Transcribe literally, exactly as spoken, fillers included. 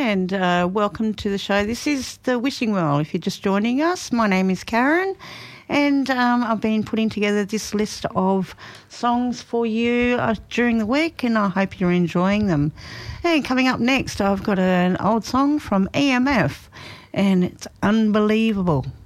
and uh, welcome to the show. This is The Wishing Well. If you're just joining us, my name is Karen, and um, I've been putting together this list of songs for you uh, during the week, and I hope you're enjoying them. And coming up next, I've got an old song from E M F, and it's Unbelievable.